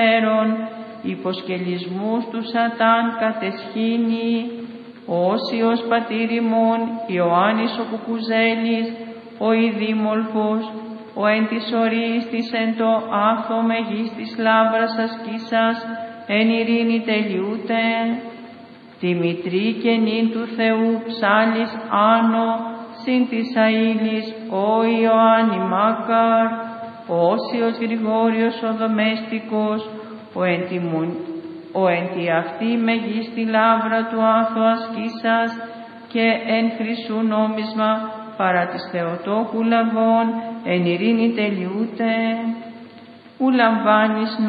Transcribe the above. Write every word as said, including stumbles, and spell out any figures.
υποσκελισμούς του Σατάν κατεσχήνει, όσιος πατήρ ημών Ιωάννης ο Κουκουζέλης, ο ειδήμολφος, ο εν της ορής της εν το άθο μεγής της λάβρας ασκήσας, εν ειρήνη τελειούτε, τη μητρή και νυν του Θεού ψάλης άνω, συν της αήλης ο Ιωάννη Μάκαρ, ο Όσιος Γρηγόριος ο Δομέστικος, ο εν τη, μου, ο εν τη αυτή μεγίστη λάβρα του άθου ασκήσας και εν χρυσού νόμισμα παρά της Θεοτόκου λαβών, εν ειρήνη τελειούτε, ου λαμβάνεις